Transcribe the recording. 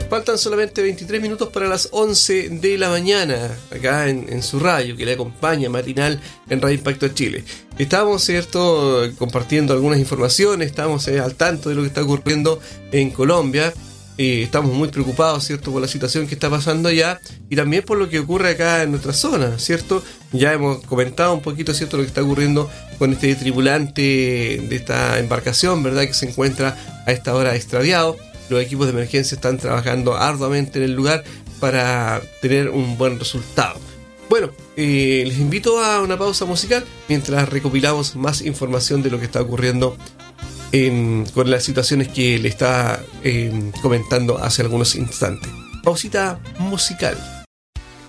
Faltan solamente 23 minutos para las 11 de la mañana, acá en su radio, que le acompaña matinal en Radio Impacto Chile. Estamos, ¿cierto?, compartiendo algunas informaciones, estamos al tanto de lo que está ocurriendo en Colombia. Estamos muy preocupados, ¿cierto?, por la situación que está pasando allá y también por lo que ocurre acá en nuestra zona, ¿cierto? Ya hemos comentado un poquito, ¿cierto?, lo que está ocurriendo con este tripulante de esta embarcación, ¿verdad?, que se encuentra a esta hora extraviado. Los equipos de emergencia están trabajando arduamente en el lugar para tener un buen resultado. Bueno, les invito a una pausa musical mientras recopilamos más información de lo que está ocurriendo con las situaciones que le está comentando hace algunos instantes. Pausita musical.